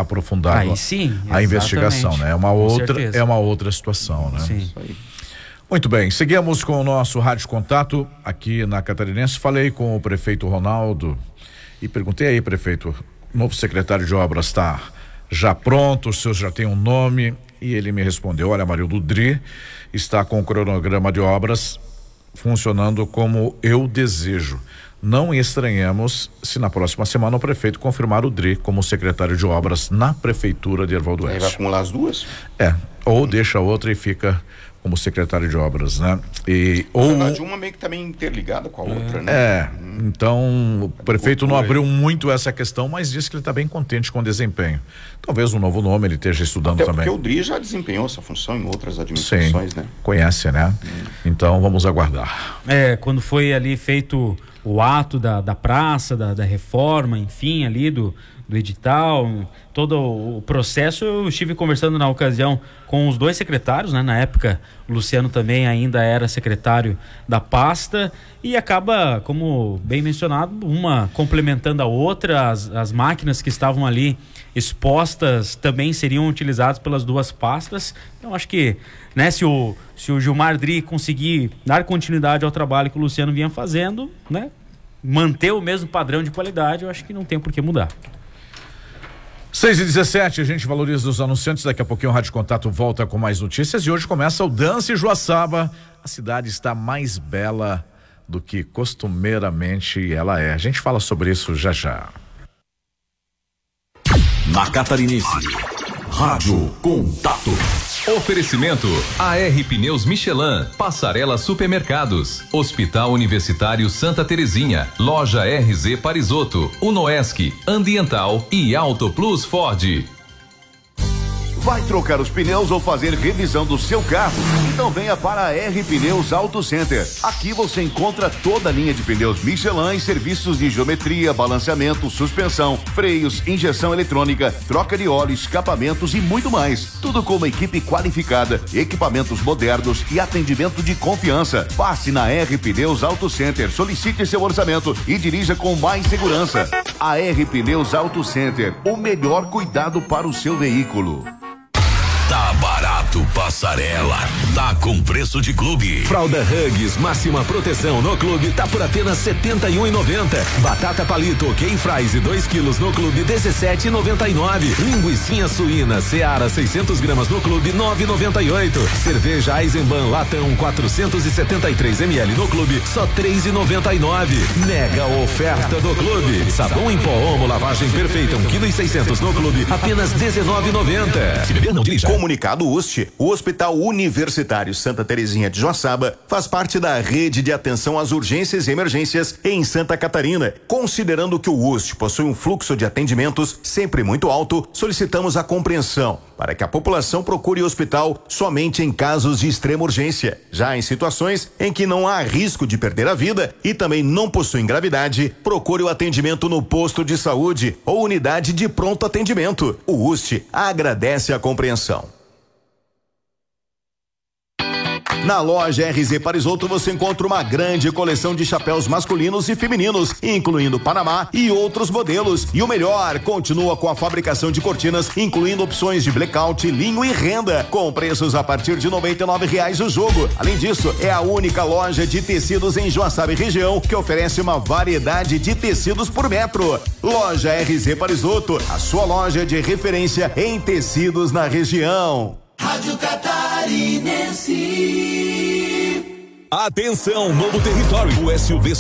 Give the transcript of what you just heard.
aprofundado Aí sim, a investigação, né? É uma outra situação, né? Sim. Isso aí. Muito bem, seguimos com o nosso rádio contato aqui na Catarinense. Falei com o prefeito Ronaldo e perguntei aí, prefeito, o novo secretário de obras está já pronto, o senhor já tem um nome? E ele me respondeu: olha, Marildo, o DRI está com o cronograma de obras funcionando como eu desejo. Não estranhemos se na próxima semana o prefeito confirmar o DRI como secretário de obras na prefeitura de Erval do Oeste. Aí vai acumular as duas? Ou deixa outra e fica como secretário de obras, né? Na verdade, uma meio que também interligada com a outra, né? Então o prefeito não abriu muito essa questão, mas disse que ele está bem contente com o desempenho. Talvez um novo nome ele esteja estudando também. Porque o DRI já desempenhou essa função em outras administrações, né? Conhece, né? Então vamos aguardar. Quando foi ali feito o ato da praça, da reforma, enfim, ali do edital, todo o processo, eu estive conversando na ocasião com os dois secretários, né? Na época, o Luciano também ainda era secretário da pasta e acaba, como bem mencionado, uma complementando a outra, as máquinas que estavam ali expostas também seriam utilizadas pelas duas pastas. Então acho que, né, se o Gilmar Dri conseguir dar continuidade ao trabalho que o Luciano vinha fazendo, né, manter o mesmo padrão de qualidade, eu acho que não tem por que mudar. 6h17, a gente valoriza os anunciantes. Daqui a pouquinho o Rádio Contato volta com mais notícias e hoje começa o Dance Joaçaba. A cidade está mais bela do que costumeiramente ela é. A gente fala sobre isso já já. Na Catarinense, Rádio Contato. Oferecimento AR Pneus Michelin, Passarela Supermercados, Hospital Universitário Santa Terezinha, Loja RZ Parisotto, Unoesc, Ambiental e Auto Plus Ford. Vai trocar os pneus ou fazer revisão do seu carro? Então venha para a R Pneus Auto Center. Aqui você encontra toda a linha de pneus Michelin e serviços de geometria, balanceamento, suspensão, freios, injeção eletrônica, troca de óleo, escapamentos e muito mais. Tudo com uma equipe qualificada, equipamentos modernos e atendimento de confiança. Passe na R Pneus Auto Center, solicite seu orçamento e dirija com mais segurança. A R Pneus Auto Center, o melhor cuidado para o seu veículo. Tá barato, Passarela. Tá com preço de clube. Fralda Huggies, máxima proteção no clube, tá por apenas R$71,90. Batata palito, ok fries 2 quilos no clube, R$17,99. Linguicinha suína, Seara 600 gramas no clube, R$9,98. Cerveja Eisenbahn latão 473 ml no clube, só R$3,99. Mega oferta do clube. Sabão em pó Omo, lavagem perfeita, 1,6 kg no clube, apenas R$19,90. Se beber, não dirija. Comunicado UST, o Hospital Universitário Santa Terezinha de Joaçaba faz parte da rede de atenção às urgências e emergências em Santa Catarina. Considerando que o UST possui um fluxo de atendimentos sempre muito alto, solicitamos a compreensão para que a população procure o hospital somente em casos de extrema urgência. Já em situações em que não há risco de perder a vida e também não possui gravidade, procure o atendimento no posto de saúde ou unidade de pronto atendimento. O UST agradece a compreensão. Na loja RZ Parisotto você encontra uma grande coleção de chapéus masculinos e femininos, incluindo Panamá e outros modelos. E o melhor, continua com a fabricação de cortinas, incluindo opções de blackout, linho e renda, com preços a partir de R$99 o jogo. Além disso, é a única loja de tecidos em Joaçaba e região que oferece uma variedade de tecidos por metro. Loja RZ Parisotto, a sua loja de referência em tecidos na região. Rádio Catarinense. Atenção, novo território. O SUV